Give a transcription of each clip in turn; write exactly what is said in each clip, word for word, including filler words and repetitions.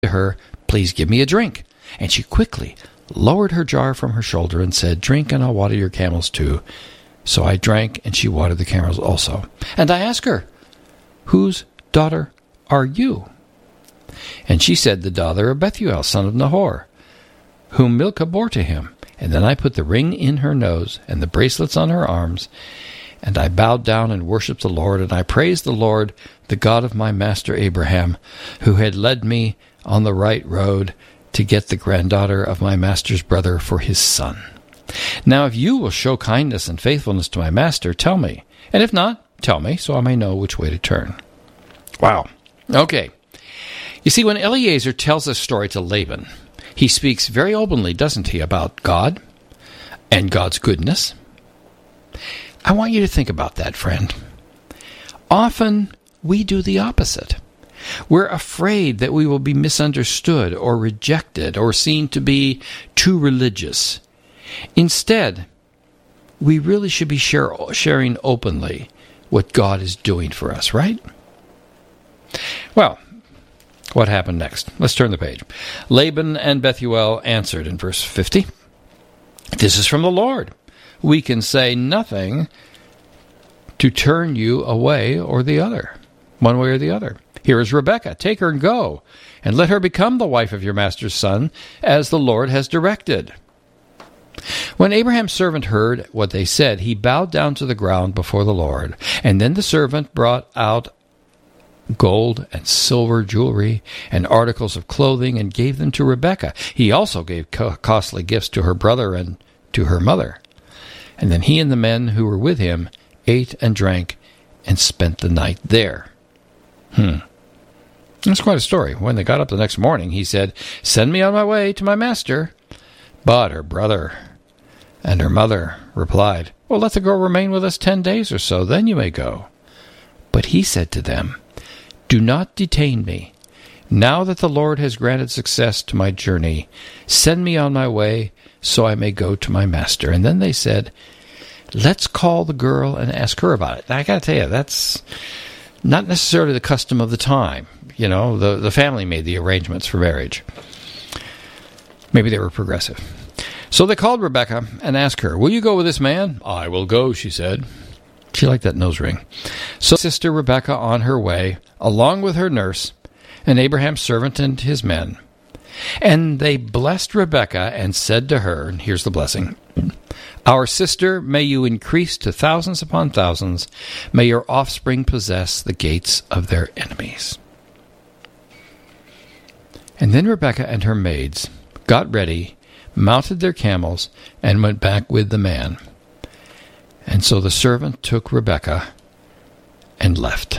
to her, "Please give me a drink." And she quickly lowered her jar from her shoulder and said, "Drink, and I'll water your camels too." So I drank, and she watered the camels also. And I asked her, "Whose daughter are you?" And she said, "The daughter of Bethuel, son of Nahor, whom Milcah bore to him." And then I put the ring in her nose and the bracelets on her arms, and I bowed down and worshipped the Lord, and I praised the Lord, the God of my master Abraham, who had led me on the right road to get the granddaughter of my master's brother for his son. Now if you will show kindness and faithfulness to my master, tell me. And if not, tell me, so I may know which way to turn. Wow. Okay. You see, when Eliezer tells this story to Laban, he speaks very openly, doesn't he, about God and God's goodness. I want you to think about that, friend. Often we do the opposite. We're afraid that we will be misunderstood or rejected or seen to be too religious. Instead, we really should be share, sharing openly what God is doing for us, right? Well, what happened next? Let's turn the page. Laban and Bethuel answered in verse fifty. "This is from the Lord. We can say nothing to turn you away or the other, one way or the other. Here is Rebekah. Take her and go, and let her become the wife of your master's son, as the Lord has directed." When Abraham's servant heard what they said, he bowed down to the ground before the Lord. And then the servant brought out gold and silver jewelry and articles of clothing and gave them to Rebekah. He also gave co- costly gifts to her brother and to her mother. And then he and the men who were with him ate and drank and spent the night there. Hmm. That's quite a story. When they got up the next morning, he said, "Send me on my way to my master." But her brother and her mother replied, "Well, let the girl remain with us ten days or so, then you may go." But he said to them, "Do not detain me. Now that the Lord has granted success to my journey, send me on my way so I may go to my master." And then they said, "Let's call the girl and ask her about it." Now, I got to tell you, that's not necessarily the custom of the time. You know, the, the family made the arrangements for marriage. Maybe they were progressive. So they called Rebekah and asked her, "Will you go with this man?" "I will go," she said. She liked that nose ring. So sister Rebekah on her way, along with her nurse, and Abraham's servant and his men. And they blessed Rebekah and said to her, and here's the blessing, "Our sister, may you increase to thousands upon thousands. May your offspring possess the gates of their enemies." And then Rebekah and her maids got ready, mounted their camels, and went back with the man. And so the servant took Rebekah and left.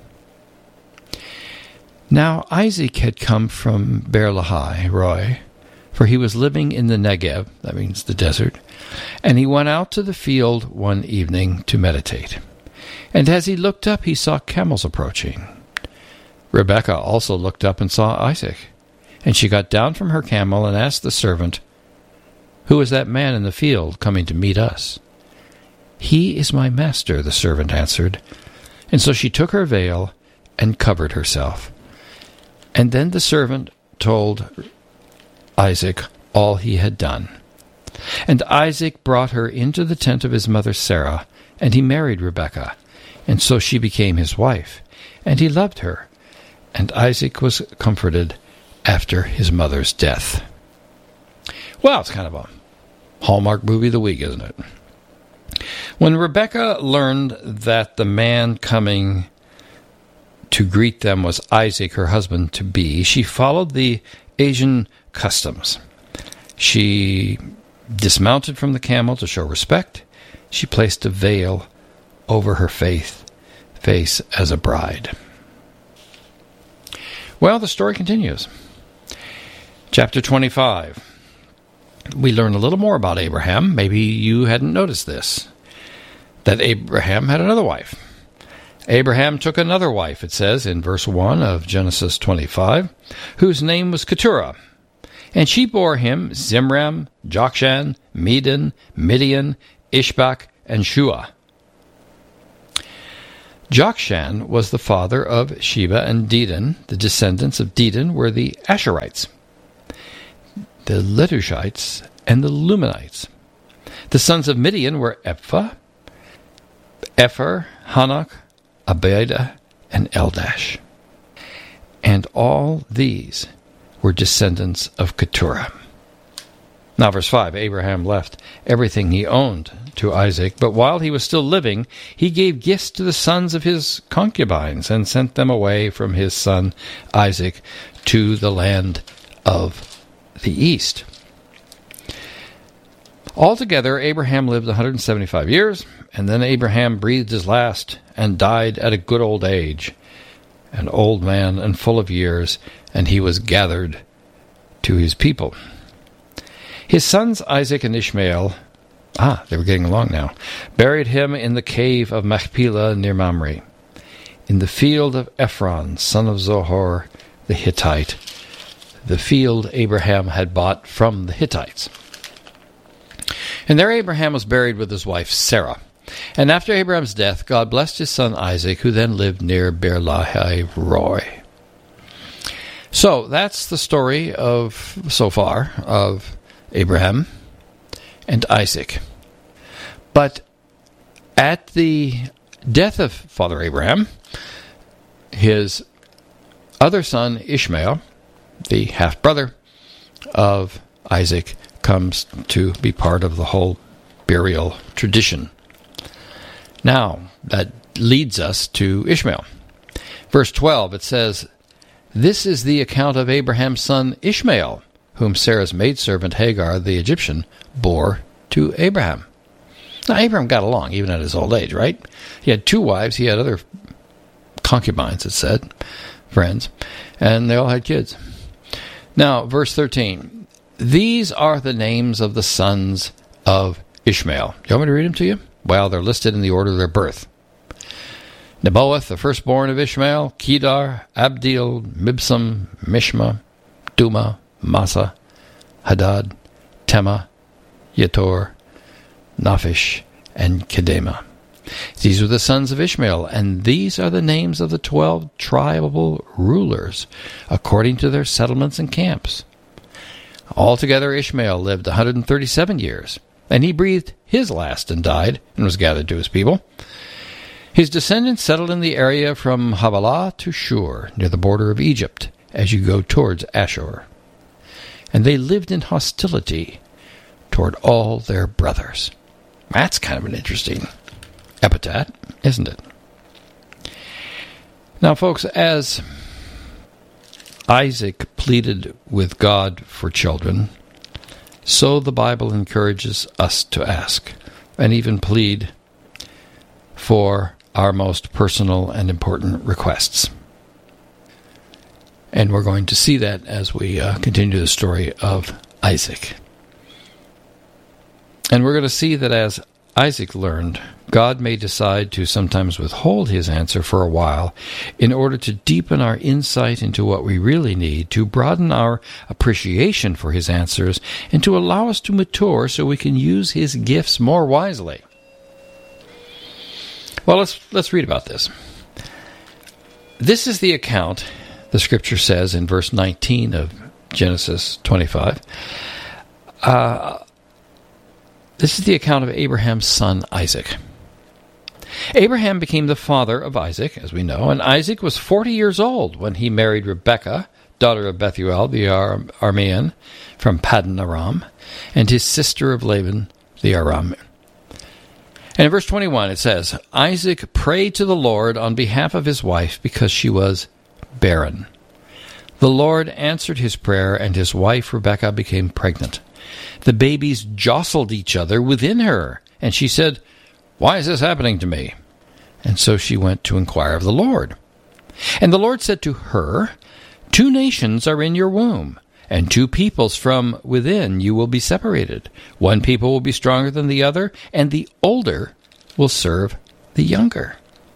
Now Isaac had come from Beer-lahai Roi, for he was living in the Negev, that means the desert, and he went out to the field one evening to meditate. And as he looked up, he saw camels approaching. Rebekah also looked up and saw Isaac, and she got down from her camel and asked the servant, "Who is that man in the field coming to meet us?" "He is my master," the servant answered. And so she took her veil and covered herself. And then the servant told Isaac all he had done. And Isaac brought her into the tent of his mother Sarah, and he married Rebekah. And so she became his wife, and he loved her. And Isaac was comforted after his mother's death. Well, it's kind of a Hallmark movie of the week, isn't it? When Rebekah learned that the man coming to greet them was Isaac, her husband-to-be, she followed the Asian customs. She dismounted from the camel to show respect. She placed a veil over her face, face as a bride. Well, the story continues. Chapter twenty-five. We learn a little more about Abraham. Maybe you hadn't noticed this, that Abraham had another wife. Abraham took another wife, it says in verse one of Genesis twenty-five, whose name was Keturah. And she bore him Zimram, Jokshan, Medan, Midian, Ishbak, and Shua. Jokshan was the father of Sheba and Dedan. The descendants of Dedan were the Asherites, the Letushites, and the Luminites. The sons of Midian were Ephah, Epher, Hanok, Abidah, and Eldash. And all these were descendants of Keturah. Now, verse five, Abraham left everything he owned to Isaac, but while he was still living, he gave gifts to the sons of his concubines and sent them away from his son Isaac to the land of the east. Altogether, Abraham lived one hundred seventy-five years, and then Abraham breathed his last and died at a good old age, an old man and full of years, and he was gathered to his people. His sons Isaac and Ishmael, ah, they were getting along now, buried him in the cave of Machpelah near Mamre, in the field of Ephron, son of Zohar the Hittite, the field Abraham had bought from the Hittites. And there Abraham was buried with his wife Sarah. And after Abraham's death, God blessed his son Isaac, who then lived near Beer-lahai-roi. So that's the story of, so far, of Abraham and Isaac. But at the death of Father Abraham, his other son Ishmael, the half-brother of Isaac, comes to be part of the whole burial tradition. Now, that leads us to Ishmael. Verse twelve, it says, "This is the account of Abraham's son Ishmael, whom Sarah's maidservant Hagar the Egyptian bore to Abraham." Now, Abraham got along even at his old age, right? He had two wives. He had other concubines, it said, friends, and they all had kids. Now, verse thirteen, "These are the names of the sons of Ishmael." You want me to read them to you? Well, they're listed in the order of their birth. Nebaioth, the firstborn of Ishmael, Kedar, Abdil, Mibsam, Mishma, Duma, Massa, Hadad, Tema, Yetor, Naphish, and Kedema. These were the sons of Ishmael, and these are the names of the twelve tribal rulers, according to their settlements and camps. Altogether, Ishmael lived one hundred thirty-seven years, and he breathed his last and died, and was gathered to his people. His descendants settled in the area from Havilah to Shur, near the border of Egypt, as you go towards Ashur. And they lived in hostility toward all their brothers. That's kind of an interesting epithet, isn't it? Now, folks, as Isaac pleaded with God for children, so the Bible encourages us to ask and even plead for our most personal and important requests. And we're going to see that as we uh, continue the story of Isaac. And we're going to see that as Isaac learned, God may decide to sometimes withhold his answer for a while in order to deepen our insight into what we really need, to broaden our appreciation for his answers, and to allow us to mature so we can use his gifts more wisely. Well, let's let's read about this. This is the account, the scripture says in verse nineteen of Genesis twenty-five. Uh, this is the account of Abraham's son Isaac. Abraham became the father of Isaac, as we know, and Isaac was forty years old when he married Rebekah, daughter of Bethuel the Ar- Aramean from Paddan Aram, and his sister of Laban the Aram. And in verse twenty-one it says, Isaac prayed to the Lord on behalf of his wife because she was barren. The Lord answered his prayer, and his wife Rebekah became pregnant. The babies jostled each other within her, and she said, Why is this happening to me? And so she went to inquire of the Lord. And the Lord said to her, Two nations are in your womb, and two peoples from within you will be separated. One people will be stronger than the other, and the older will serve the younger.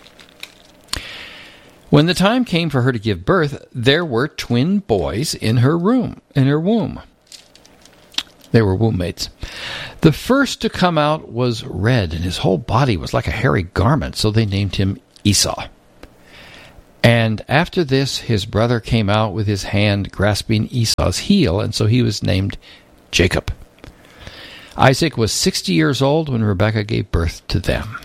When the time came for her to give birth, there were twin boys in her room, in her womb. They were womb mates. The first to come out was red, and his whole body was like a hairy garment, so they named him Esau. And after this, his brother came out with his hand grasping Esau's heel, and so he was named Jacob. Isaac was sixty years old when Rebekah gave birth to them.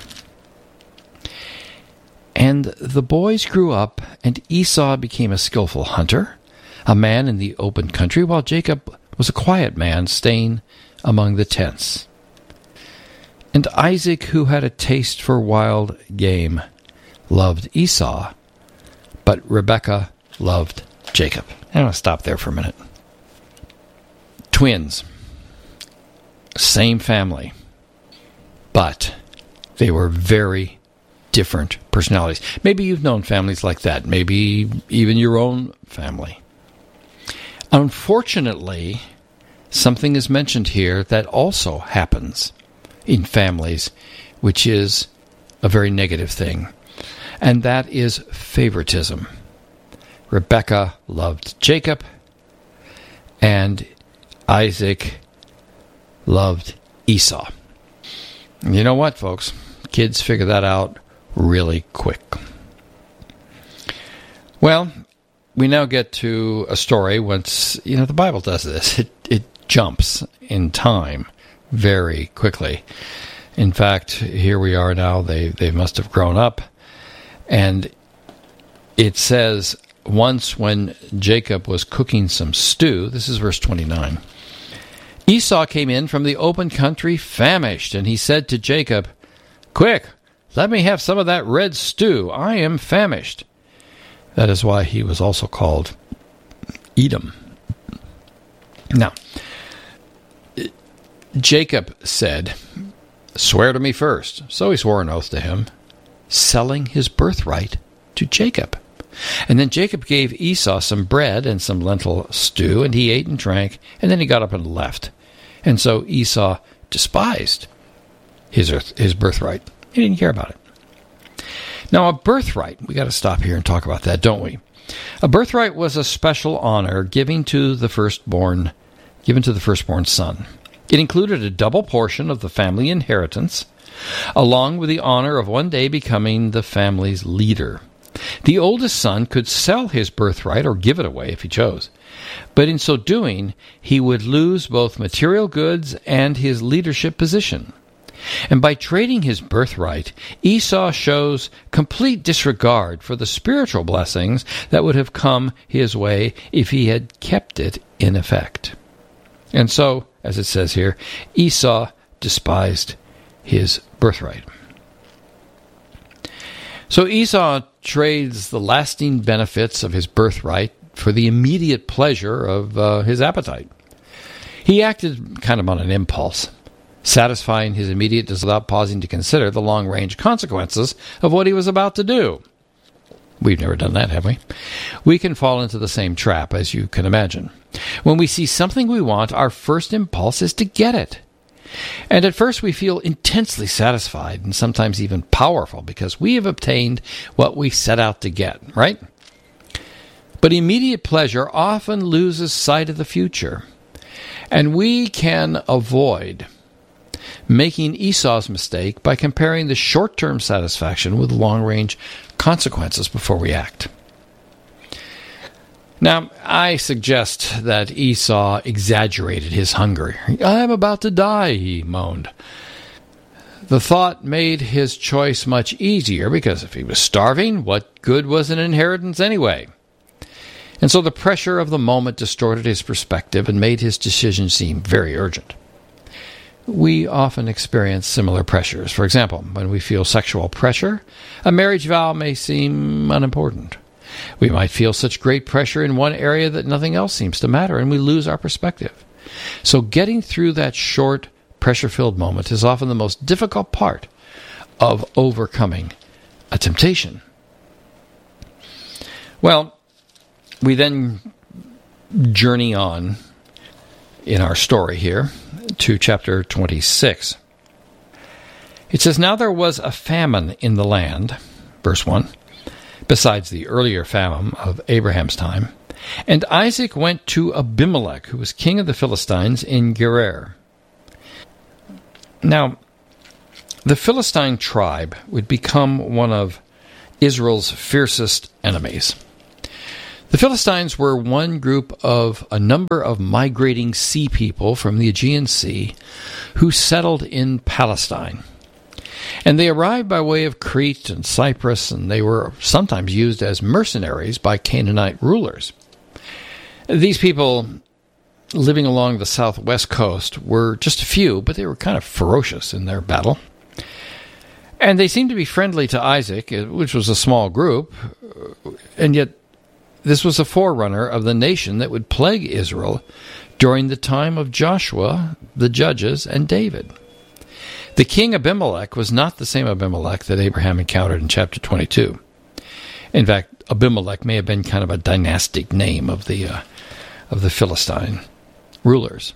And the boys grew up, and Esau became a skillful hunter, a man in the open country, while Jacob was a quiet man staying among the tents. And Isaac, who had a taste for wild game, loved Esau, but Rebekah loved Jacob. I'm going to stop there for a minute. Twins. Same family. But they were very different personalities. Maybe you've known families like that. Maybe even your own family. Unfortunately, something is mentioned here that also happens in families, which is a very negative thing. And that is favoritism. Rebekah loved Jacob, and Isaac loved Esau. And you know what, folks? Kids figure that out really quick. Well, we now get to a story once, you know, the Bible does this. It, it jumps in time very quickly. In fact, here we are now. They, they must have grown up. And it says, once when Jacob was cooking some stew, this is verse twenty-nine, Esau came in from the open country famished, and he said to Jacob, "Quick, let me have some of that red stew. I am famished." That is why he was also called Edom. Now, Jacob said, "Swear to me first." So he swore an oath to him, selling his birthright to Jacob. And then Jacob gave Esau some bread and some lentil stew, and he ate and drank, and then he got up and left. And so Esau despised his earth, his birthright. He didn't care about it. Now, a birthright, we got to stop here and talk about that, don't we? A birthright was a special honor given to the firstborn, given to the firstborn son. It included a double portion of the family inheritance, along with the honor of one day becoming the family's leader. The oldest son could sell his birthright or give it away if he chose, but in so doing, he would lose both material goods and his leadership position. And by trading his birthright, Esau shows complete disregard for the spiritual blessings that would have come his way if he had kept it in effect. And so, as it says here, Esau despised his birthright. So Esau trades the lasting benefits of his birthright for the immediate pleasure of uh, his appetite. He acted kind of on an impulse, satisfying his immediate desire without pausing to consider the long-range consequences of what he was about to do. We've never done that, have we? We can fall into the same trap, as you can imagine. When we see something we want, our first impulse is to get it. And at first we feel intensely satisfied and sometimes even powerful because we have obtained what we set out to get, right? But immediate pleasure often loses sight of the future. And we can avoid making Esau's mistake by comparing the short-term satisfaction with long-range consequences before we act. Now, I suggest that Esau exaggerated his hunger. "I'm about to die," he moaned. The thought made his choice much easier because if he was starving, what good was an inheritance anyway? And so the pressure of the moment distorted his perspective and made his decision seem very urgent. We often experience similar pressures. For example, when we feel sexual pressure, a marriage vow may seem unimportant. We might feel such great pressure in one area that nothing else seems to matter, and we lose our perspective. So getting through that short, pressure-filled moment is often the most difficult part of overcoming a temptation. Well, we then journey on in our story here to chapter twenty-six. It says, "Now there was a famine in the land," verse one, "besides the earlier famine of Abraham's time. And Isaac went to Abimelech, who was king of the Philistines in Gerar." Now, the Philistine tribe would become one of Israel's fiercest enemies. The Philistines were one group of a number of migrating sea people from the Aegean Sea who settled in Palestine. And they arrived by way of Crete and Cyprus, and they were sometimes used as mercenaries by Canaanite rulers. These people living along the southwest coast were just a few, but they were kind of ferocious in their battle. And they seemed to be friendly to Isaac, which was a small group, and yet this was a forerunner of the nation that would plague Israel during the time of Joshua, the judges, and David. The king Abimelech was not the same Abimelech that Abraham encountered in chapter twenty-two. In fact, Abimelech may have been kind of a dynastic name of the uh, of the Philistine rulers.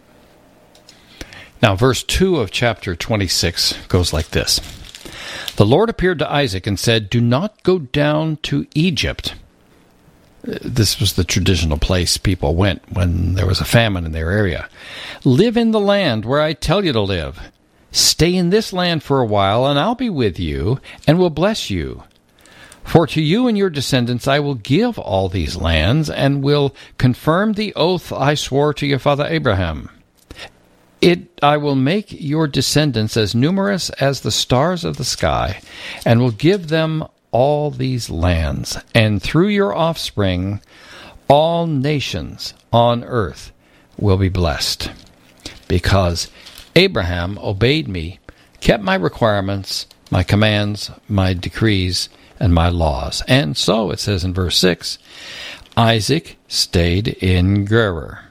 Now, verse two of chapter twenty-six goes like this. The Lord appeared to Isaac and said, "Do not go down to Egypt." This was the traditional place people went when there was a famine in their area. "Live in the land where I tell you to live. Stay in this land for a while, and I'll be with you and will bless you. For to you and your descendants I will give all these lands, and will confirm the oath I swore to your father Abraham. It I will make your descendants as numerous as the stars of the sky, and will give them all these lands, and through your offspring all nations on earth will be blessed, because Abraham obeyed me, kept my requirements, my commands, my decrees, and my laws." And so, it says in verse six, Isaac stayed in Gerar.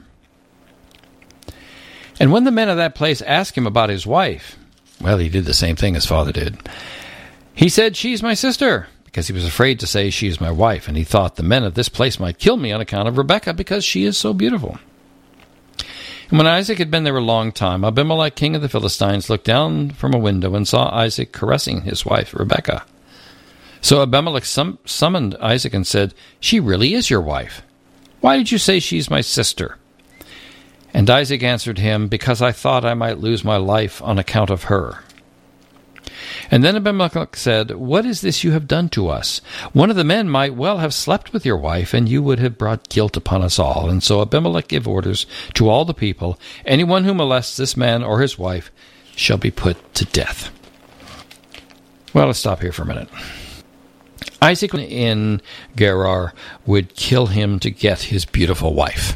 And when the men of that place asked him about his wife, well, he did the same thing his father did. He said, "She's my sister," because he was afraid to say, "She is my wife," and he thought the men of this place might kill me on account of Rebekah, because she is so beautiful. And when Isaac had been there a long time, Abimelech, king of the Philistines, looked down from a window and saw Isaac caressing his wife Rebekah. So Abimelech sum- summoned Isaac and said, "She really is your wife. Why did you say she's my sister?" And Isaac answered him, "Because I thought I might lose my life on account of her." And then Abimelech said, "What is this you have done to us? One of the men might well have slept with your wife, and you would have brought guilt upon us all." And so Abimelech gave orders to all the people, "Anyone who molests this man or his wife shall be put to death." Well, let's stop here for a minute. Isaac in Gerar would kill him to get his beautiful wife.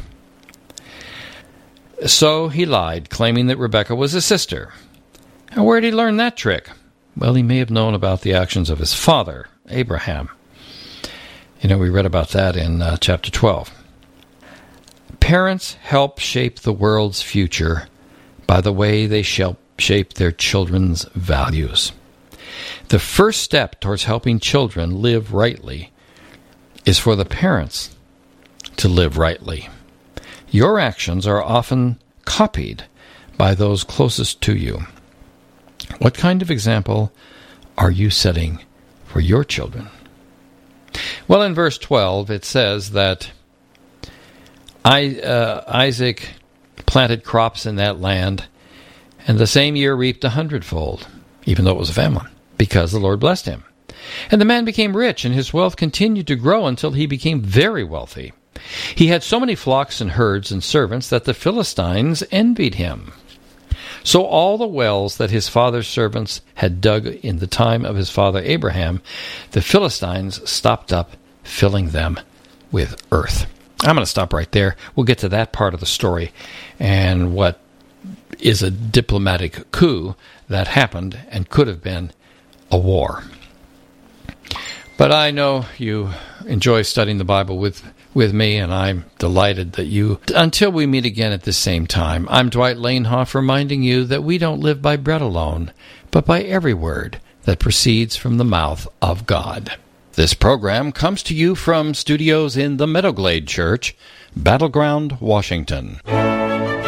So he lied, claiming that Rebekah was his sister. And where did he learn that trick? Well, he may have known about the actions of his father, Abraham. You know, we read about that in uh, chapter twelve. Parents help shape the world's future by the way they shall shape their children's values. The first step towards helping children live rightly is for the parents to live rightly. Your actions are often copied by those closest to you. What kind of example are you setting for your children? Well, in verse twelve, it says that I, uh, Isaac planted crops in that land, and the same year reaped a hundredfold, even though it was a famine, because the Lord blessed him. And the man became rich, and his wealth continued to grow until he became very wealthy. He had so many flocks and herds and servants that the Philistines envied him. So all the wells that his father's servants had dug in the time of his father Abraham, the Philistines stopped up, filling them with earth. I'm going to stop right there. We'll get to that part of the story and what is a diplomatic coup that happened and could have been a war. But I know you enjoy studying the Bible with with me, and I'm delighted that you... Until we meet again at the same time, I'm Dwight Lanehoff, reminding you that we don't live by bread alone, but by every word that proceeds from the mouth of God. This program comes to you from studios in the Meadowglade Church, Battleground, Washington.